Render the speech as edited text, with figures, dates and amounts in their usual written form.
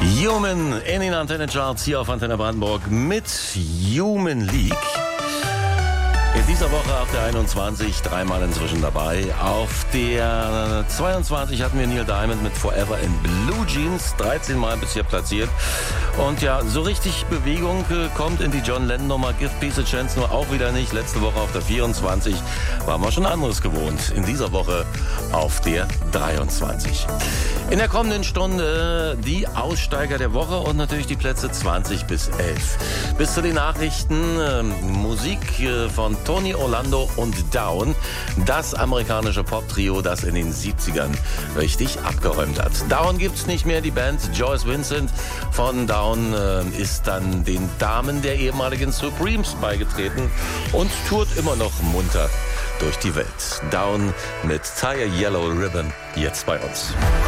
Human in den Antenne-Charts hier auf Antenne Brandenburg mit Human League. In dieser Woche auf der 21 dreimal inzwischen dabei. Auf der 22 hatten wir Neil Diamond mit Forever in Blue Jeans, 13 Mal bisher platziert. Und ja, so richtig Bewegung kommt in die John Lennon-Nummer Give Peace a Chance nur auch wieder nicht. Letzte Woche auf der 24 waren wir schon anderes gewohnt. In dieser Woche auf der 23. In der kommenden Stunde die Aussteiger der Woche und natürlich die Plätze 20 bis 11. Bis zu den Nachrichten Musik von Tony Orlando und Down, das amerikanische Pop-Trio, das in den 70ern richtig abgeräumt hat. Down gibt's nicht mehr, die Band Joyce Vincent von Down ist dann den Damen der ehemaligen Supremes beigetreten und tourt immer noch munter durch die Welt. Down mit Tie a Yellow Ribbon, jetzt bei uns.